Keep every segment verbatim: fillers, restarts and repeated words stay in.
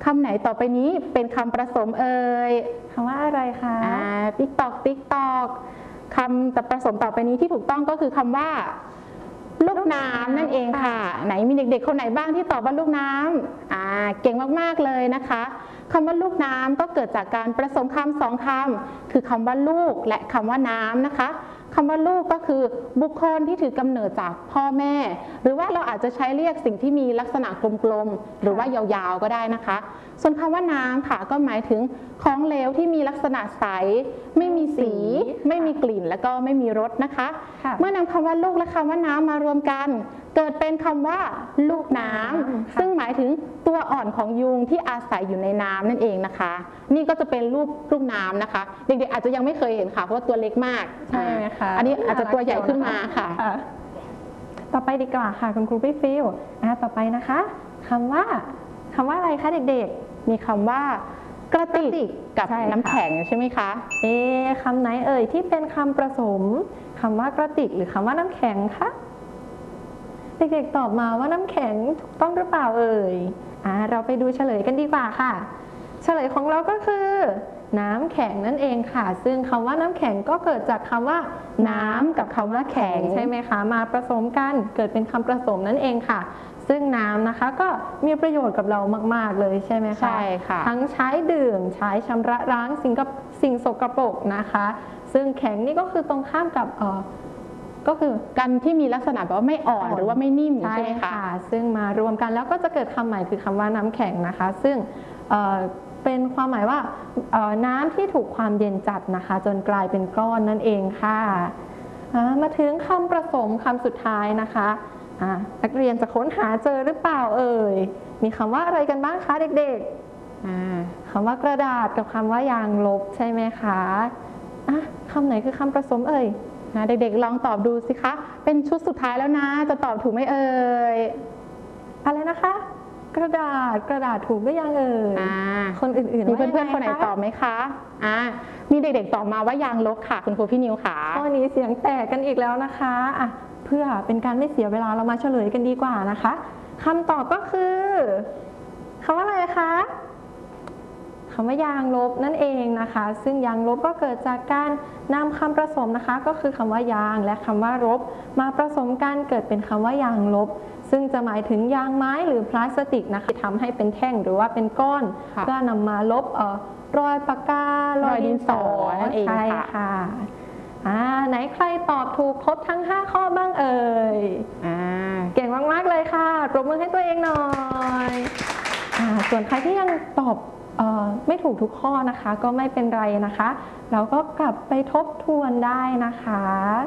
ำไหนต่อไปนี้เป็นคำผสมเอ่ยคำว่าอะไรคะอ่าติ๊กตอกติ๊กตอกคำแต่ผสมต่อไปนี้ที่ถูกต้องก็คือคำว่าลูกน้ำนั่นเองค่ะไหนมีเด็กๆคนไหนบ้างที่ตอบว่าลูกน้ำอ่าเก่งมากๆเลยนะคะคำว่าลูกน้ำก็เกิดจากการผสมคำสองคำคือคำว่าลูกและคำว่าน้ำนะคะคำว่าลูกก็คือบุคคลที่ถือกำเนิดจากพ่อแม่หรือว่าเราอาจจะใช้เรียกสิ่งที่มีลักษณะกลมๆหรือว่ายาวๆก็ได้นะคะส่วนคำว่าน้ำค่ะก็หมายถึงของเหลวที่มีลักษณะใสไม่มีสีไม่มีกลิ่นและก็ไม่มีรสนะคะเมื่อนำคำว่าลูกและคำว่าน้ำมารวมกันเกิดเป็นคำว่าลูกน้ำซึ่งหมายถึงตัวอ่อนของยุงที่อาศัยอยู่ในน้ำนั่นเองนะคะนี่ก็จะเป็นรูปลูกน้ำนะคะเด็กๆอาจจะยังไม่เคยเห็นค่ะเพราะว่าตัวเล็กมากใช่ไหมคะอันนี้อาจจะตัวใหญ่ขึ้นมาค่ะต่อไปดีกว่าค่ะคุณครูพี่ฟิลต่อไปนะคะคำว่าคำว่าอะไรคะเด็กๆมีคำว่ากระติกกับน้ำแข็งใช่ไหมคะเอ๊ะคำไหนเอ่ยที่เป็นคำผสมคำว่ากระติกหรือคำว่าน้ำแข็งคะเด็กๆตอบมาว่าน้ำแข็งถูกต้องหรือเปล่าเอ่ยอ่าเราไปดูเฉลยกันดีกว่าค่ะเฉลยของเราก็คือน้ำแข็งนั่นเองค่ะซึ่งคำว่าน้ำแข็งก็เกิดจากคำว่าน้ำกับคำว่าแข็งใช่ไหมคะมาผสมกันเกิดเป็นคำผสมนั่นเองค่ะซึ่งน้ำนะคะก็มีประโยชน์กับเรามากๆเลยใช่ไหมคะใช่ค่ะทั้งใช้ดื่มใช้ชำระล้างสิ่งกับสิ่งสกปรกนะคะซึ่งแข็งนี่ก็คือตรงข้ามกับเอ่อก็คือกันที่มีลักษณะแบบว่าไม่อ่อนหรือว่าไม่นิ่มใช่ไหมคะซึ่งมารวมกันแล้วก็จะเกิดคำใหม่คือคำว่าน้ำแข็งนะคะซึ่งเป็นความหมายว่าน้ำที่ถูกความเย็นจัดนะคะจนกลายเป็นก้อนนั่นเองค่ะมาถึงคำผสมคำสุดท้ายนะคะนักเรียนจะค้นหาเจอหรือเปล่าเอ่ยมีคำว่าอะไรกันบ้างคะเด็กๆคำว่ากระดาษกับคำว่ายางลบใช่ไหมคะคำไหนคือคำผสมเอ่ยนะเด็กๆลองตอบดูสิคะเป็นชุดสุดท้ายแล้วนะจะตอบถูกไหมเอ่ยอะไรนะคะกระดาษกระดาษถูกหรือยังเอ่ยคนอื่นๆมีเพื่อนๆคนไหนตอบไหมคะอ่ามีเด็กๆตอบมาว่ายางลบค่ะคุณครูพี่นิวค่ะข้อนี้เสียงแตกกันอีกแล้วนะคะอ่ะเพื่อเป็นการไม่เสียเวลาเรามาเฉลยกันดีกว่านะคะคำตอบก็คือคำว่าอะไรคะคำว่ายางลบนั่นเองนะคะซึ่งยางลบก็เกิดจากการนำคำผสมนะคะก็คือคำว่ายางและคำว่าลบมาผสมกันเกิดเป็นคำว่ายางลบซึ่งจะหมายถึงยางไม้หรือพลาสติกนะคะทำให้เป็นแท่งหรือว่าเป็นก้อนเพื่อนำมาลบเอ่อรอยปากการอยดินสอนั่นเองค่ะอ่าไหนใครตอบถูกครบทั้งห้าข้อบ้างเอ่ยอ่าเก่งมากๆเลยค่ะปรบมือให้ตัวเองหน่อยอ่าส่วนใครที่ยังตอบไม่ถูกทุกข้อนะคะก็ไม่เป็นไรนะคะเราก็กลับไปทบทวนได้นะคะ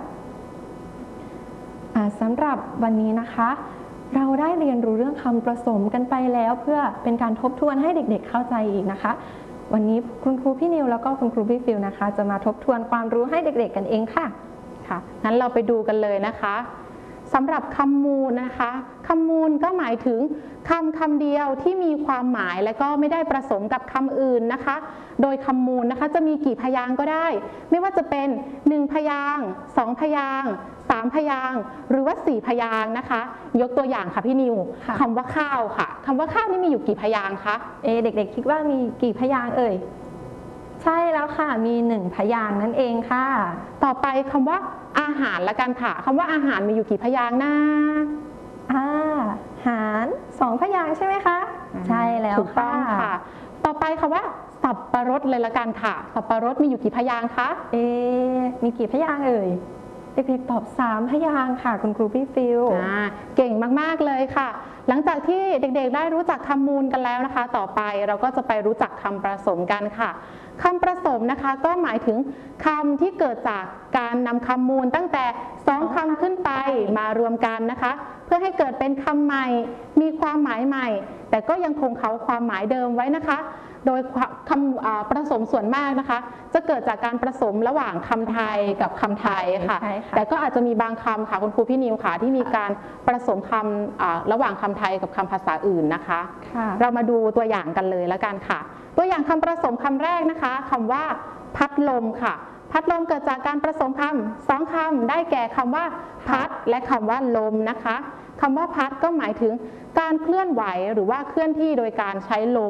สำหรับวันนี้นะคะเราได้เรียนรู้เรื่องคำผสมกันไปแล้วเพื่อเป็นการทบทวนให้เด็กๆเข้าใจอีกนะคะวันนี้คุณครูพี่นิวแล้วก็คุณครูพี่ฟิลนะคะจะมาทบทวนความรู้ให้เด็กๆกันเองค่ะค่ะงั้นเราไปดูกันเลยนะคะสำหรับคำมูลนะคะคำมูลก็หมายถึงคำคำเดียวที่มีความหมายและก็ไม่ได้ผสมกับคำอื่นนะคะโดยคำมูลนะคะจะมีกี่พยางค์ก็ได้ไม่ว่าจะเป็นหนึ่งพยางค์สองพยางค์สามพยางค์หรือว่าสี่พยางค์นะคะยกตัวอย่างค่ะพี่นิวคำว่าข้าวค่ะคำว่าข้าวนี่มีอยู่กี่พยางค์คะเอเด็กๆคิดว่ามีกี่พยางค์เอ่ยใช่แล้วค่ะมีหนึ่งพยางค์นั่นเองค่ะต่อไปคำว่าอาหารละกันค่ะคำว่าอาหารมีอยู่กี่พยางค์นะอาหารสองพยางค์ใช่ไหมคะใช่แล้วถูกต้องค่ะต่อไปคำว่าสับปะรดเลยละกันค่ะสับปะรดมีอยู่กี่พยางค์คะเอมีกี่พยางค์เอ่ยเด็กๆตอบสามพยางค์ค่ะคุณครูพี่ฟิลเก่งมากๆเลยค่ะหลังจากที่เด็กๆได้รู้จักคำมูลกันแล้วนะคะต่อไปเราก็จะไปรู้จักคำผสมกันค่ะคำผสมนะคะก็หมายถึงคำที่เกิดจากการนำคำมูลตั้งแต่สองคำขึ้นไปมารวมกันนะคะเพื่อให้เกิดเป็นคำใหม่มีความหมายใหม่แต่ก็ยังคงเขาความหมายเดิมไว้นะคะโดยคำผสมส่วนมากนะคะจะเกิดจากการผสมระหว่างคำไทยกับคำไทยค่ะแต่ก็อาจจะมีบางคำค่ะคุณครูพี่นิวค่ะที่มีการผสมคำระหว่างคำไทยกับคำภาษาอื่นนะคะเรามาดูตัวอย่างกันเลยแล้วกันค่ะตัวอย่างคำผสมคำแรกนะคะคำว่าพัดลมค่ะพัดลมเกิดจากการผสมคำสองคำได้แก่คำว่าพัดและคำว่าลมนะคะคำว่าพัดก็หมายถึงการเคลื่อนไหวหรือว่าเคลื่อนที่โดยการใช้ลม